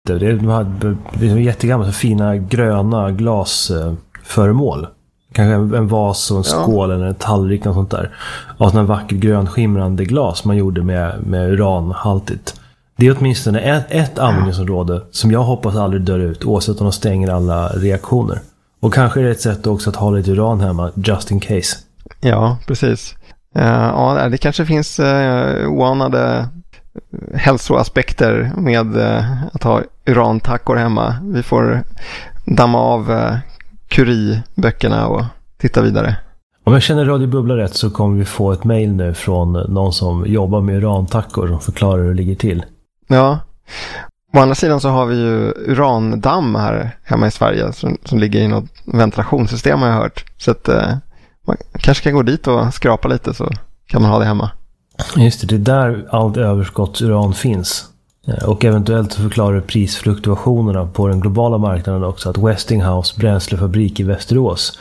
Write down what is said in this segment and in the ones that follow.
det. Det är jättegammalt, så fina gröna glasföremål. Kanske en vas och en skål eller en tallrik och sånt där. Och sån vacker grönskimrande glas man gjorde med uranhaltigt. Det är åtminstone ett användningsområde som jag hoppas aldrig dör ut, oavsett om de stänger alla reaktioner. Och kanske är det ett sätt också att ha lite uran hemma, just in case. Ja, precis. Ja, det kanske finns oanade hälsoaspekter med att ha urantackor hemma. Vi får damma av Curie-böckerna och titta vidare. Om jag känner Radio Bubbla rätt så kommer vi få ett mejl nu från någon som jobbar med urantackor och förklarar hur det ligger till. Ja. Å andra sidan så har vi ju urandamm här hemma i Sverige som ligger i något ventilationssystem har jag hört. Så att man kanske kan gå dit och skrapa lite så kan man ha det hemma. Just det är där allt överskottsuran finns. Och eventuellt så förklarar det prisfluktuationerna på den globala marknaden också, att Westinghouse bränslefabrik i Västerås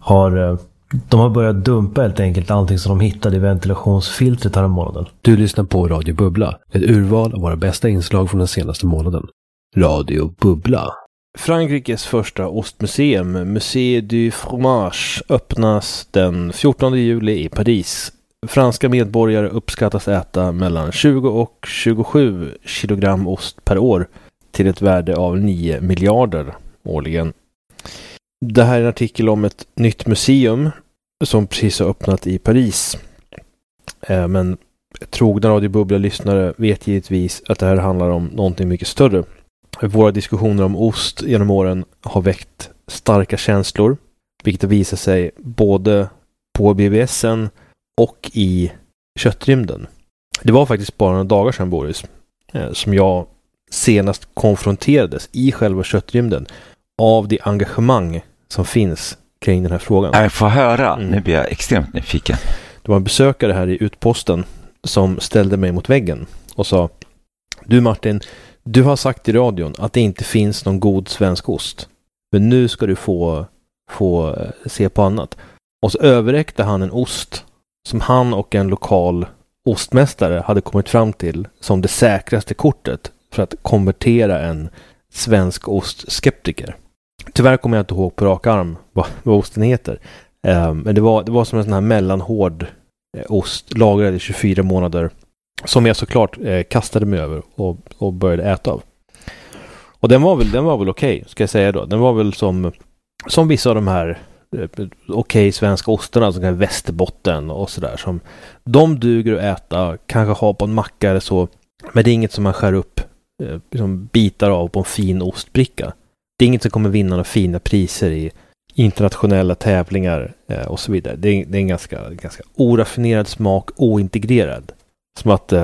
har börjat dumpa helt enkelt allting som de hittade i ventilationsfiltret här månaden. Du lyssnar på Radio Bubbla, ett urval av våra bästa inslag från den senaste månaden. Radio Bubbla. Frankrikes första ostmuseum, Musée du Fromage, öppnas den 14 juli i Paris. Franska medborgare uppskattas äta mellan 20 och 27 kilogram ost per år till ett värde av 9 miljarder årligen. Det här är en artikel om ett nytt museum som precis har öppnat i Paris. Men trogna Radio Bubbla-lyssnare vet givetvis att det här handlar om någonting mycket större. Våra diskussioner om ost genom åren har väckt starka känslor, vilket visar sig både på BBS:en och i köttrymden. Det var faktiskt bara några dagar sedan, Boris, som jag senast konfronterades i själva köttrymden av det engagemang som finns kring den här frågan. Jag får höra, nu blir jag extremt nyfiken. Det var en besökare här i Utposten som ställde mig mot väggen och sa: Du Martin, du har sagt i radion att det inte finns någon god svensk ost. Men nu ska du få se på annat. Och så överräckte han en ost som han och en lokal ostmästare hade kommit fram till som det säkraste kortet för att konvertera en svensk ostskeptiker. Tyvärr kommer jag inte ihåg på rak arm vad osten heter. Men det var som en sån här mellanhård ost lagrad i 24 månader som jag såklart kastade mig över och började äta av. Och den var väl okej, ska jag säga då. Den var väl som vissa av de här okej svenska ostarna som kan Västerbotten och sådär, som de duger att äta, kanske ha på en macka eller så, men det är inget som man skär upp liksom bitar av på en fin ostbricka. Det är inget som kommer vinna några fina priser i internationella tävlingar och så vidare. Det är en ganska oraffinerad smak, ointegrerad. Som att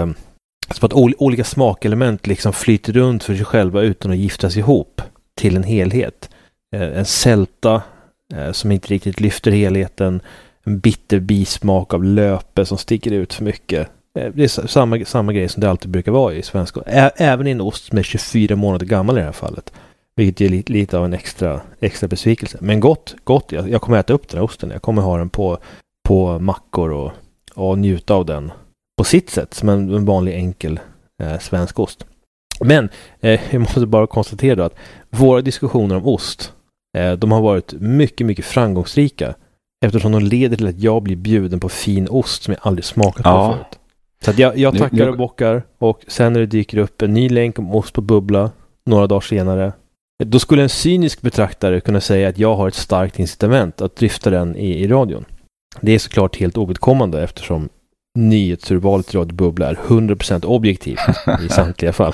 olika smakelement liksom flyter runt för sig själva utan att giftas ihop till en helhet. En sälta som inte riktigt lyfter helheten. En bitter bismak av löpe som sticker ut för mycket. Det är samma grej som det alltid brukar vara i svenska. Även i en ost som är 24 månader gammal i det här fallet. Vilket är lite av en extra besvikelse. Men gott. Jag kommer äta upp den här osten. Jag kommer ha den på mackor och njuta av den på sitt sätt som en vanlig enkel svensk ost. Men jag måste bara konstatera då att våra diskussioner om ost de har varit mycket, mycket framgångsrika eftersom de leder till att jag blir bjuden på fin ost som jag aldrig smakat på förut. Så att jag tackar och bockar, och sen när det dyker upp en ny länk om ost på Bubbla några dagar senare, då skulle en cynisk betraktare kunna säga att jag har ett starkt incitament att drifta den i radion. Det är såklart helt ovidkommande eftersom nyhetsurvalet i Radio Bubbla är 100% objektivt i samtliga fall.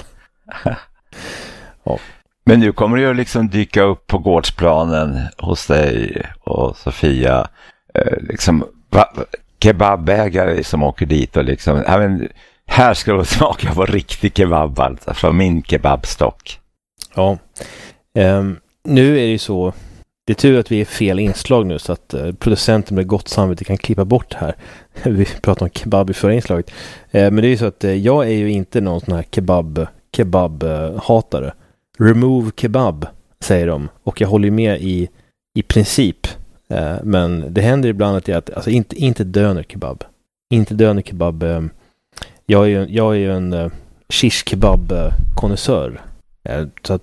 Ja. Men nu kommer det ju liksom dyka upp på gårdsplanen hos dig och Sofia liksom kebabägare som åker dit och liksom, här ska det smaka på riktig kebab, alltså från min kebabstock. Ja, nu är det ju så, det är tur att vi är fel inslag nu så att producenten med gott samvete kan klippa bort det här. Vi pratar om kebab i förra inslaget. Men det är ju så att jag är ju inte någon sån här kebab-hatare. Remove kebab, säger de. Och jag håller med i princip. Men det händer ibland att alltså inte döner kebab. Inte döner kebab. Jag är ju en shish kebab-konnässör. Så att